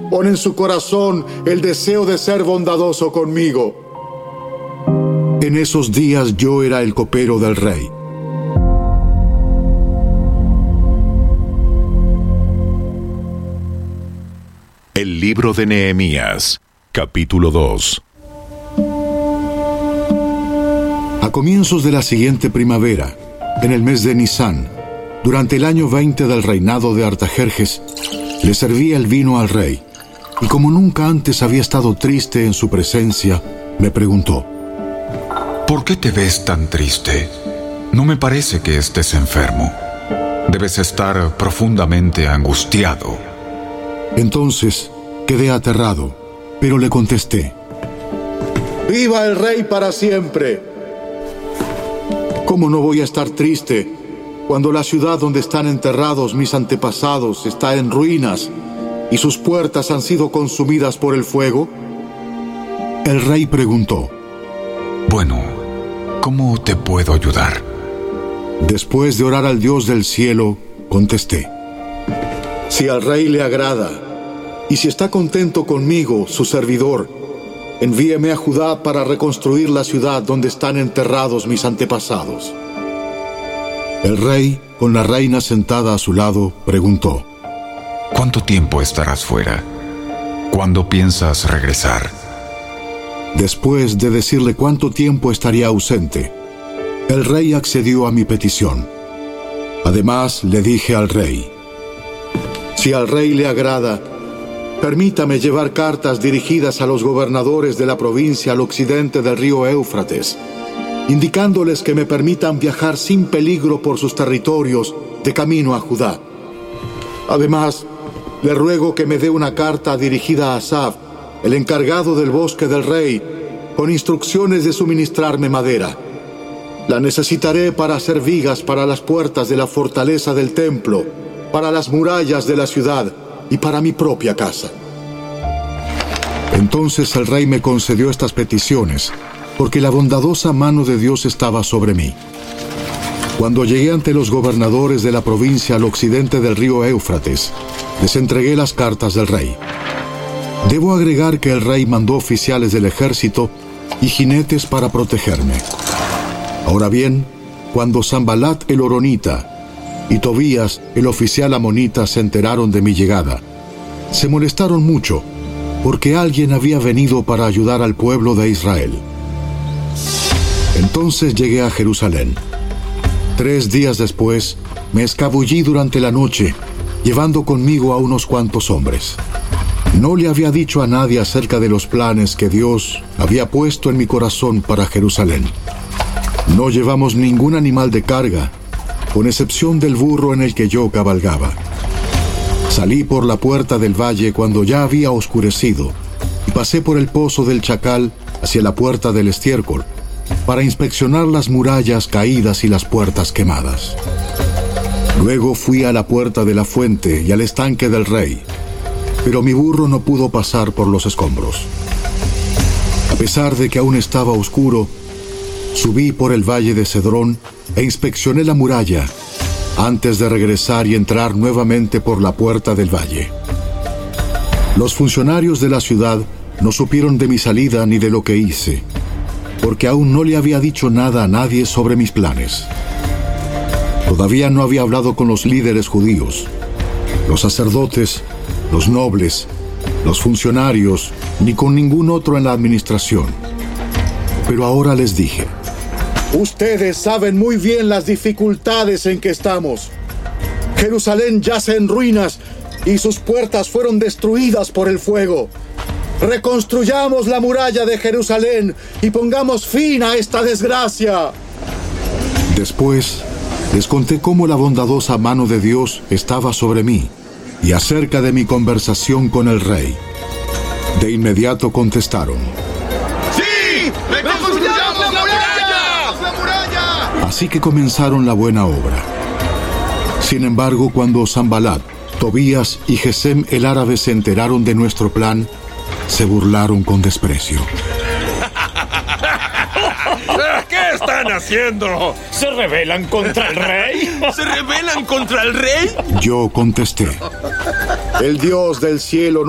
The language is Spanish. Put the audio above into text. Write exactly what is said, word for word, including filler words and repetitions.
pone en su corazón el deseo de ser bondadoso conmigo. En esos días yo era el copero del rey. El libro de Nehemías, capítulo dos. A comienzos de la siguiente primavera, en el mes de Nisán, durante el año veinte del reinado de Artajerjes, le serví el vino al rey, y como nunca antes había estado triste en su presencia, me preguntó: ¿por qué te ves tan triste? No me parece que estés enfermo. Debes estar profundamente angustiado. Entonces quedé aterrado, pero le contesté: ¡viva el rey para siempre! ¿Cómo no voy a estar triste cuando la ciudad donde están enterrados mis antepasados está en ruinas y sus puertas han sido consumidas por el fuego? El rey preguntó: Bueno, ¿cómo te puedo ayudar? Después de orar al Dios del cielo, contesté: si al rey le agrada, y si está contento conmigo, su servidor, envíeme a Judá para reconstruir la ciudad donde están enterrados mis antepasados. El rey, con la reina sentada a su lado, preguntó: ¿cuánto tiempo estarás fuera? ¿Cuándo piensas regresar? Después de decirle cuánto tiempo estaría ausente, el rey accedió a mi petición. Además, le dije al rey: si al rey le agrada, permítame llevar cartas dirigidas a los gobernadores de la provincia al occidente del río Éufrates, indicándoles que me permitan viajar sin peligro por sus territorios de camino a Judá. Además, le ruego que me dé una carta dirigida a Asaf, el encargado del bosque del rey, con instrucciones de suministrarme madera. La necesitaré para hacer vigas para las puertas de la fortaleza del templo, para las murallas de la ciudad y para mi propia casa. Entonces el rey me concedió estas peticiones, porque la bondadosa mano de Dios estaba sobre mí. Cuando llegué ante los gobernadores de la provincia al occidente del río Éufrates, les entregué las cartas del rey. Debo agregar que el rey mandó oficiales del ejército y jinetes para protegerme. Ahora bien, cuando Sanbalat el horonita y Tobías el oficial amonita se enteraron de mi llegada, se molestaron mucho, porque alguien había venido para ayudar al pueblo de Israel. Entonces llegué a Jerusalén. Tres días después, me escabullí durante la noche, llevando conmigo a unos cuantos hombres. No le había dicho a nadie acerca de los planes que Dios había puesto en mi corazón para Jerusalén. No llevamos ningún animal de carga, con excepción del burro en el que yo cabalgaba. Salí por la puerta del valle cuando ya había oscurecido, y pasé por el pozo del Chacal hacia la puerta del estiércol, para inspeccionar las murallas caídas y las puertas quemadas. Luego fui a la puerta de la fuente y al estanque del rey, pero mi burro no pudo pasar por los escombros. A pesar de que aún estaba oscuro, subí por el valle de Cedrón e inspeccioné la muralla antes de regresar y entrar nuevamente por la puerta del valle. Los funcionarios de la ciudad no supieron de mi salida ni de lo que hice, porque aún no le había dicho nada a nadie sobre mis planes. Todavía no había hablado con los líderes judíos, los sacerdotes, los nobles, los funcionarios, ni con ningún otro en la administración. Pero ahora les dije: ustedes saben muy bien las dificultades en que estamos. Jerusalén yace en ruinas y sus puertas fueron destruidas por el fuego. Reconstruyamos la muralla de Jerusalén y pongamos fin a esta desgracia. Después, les conté cómo la bondadosa mano de Dios estaba sobre mí y acerca de mi conversación con el rey. De inmediato contestaron: ¡sí! ¡Reconstruyamos la muralla! ¡La muralla! Así que comenzaron la buena obra. Sin embargo, cuando Sanbalat, Tobías y Gesem el árabe se enteraron de nuestro plan, se burlaron con desprecio. ¿Qué están haciendo? ¿Se rebelan contra el rey? ¿Se rebelan contra el rey? Yo contesté: el Dios del cielo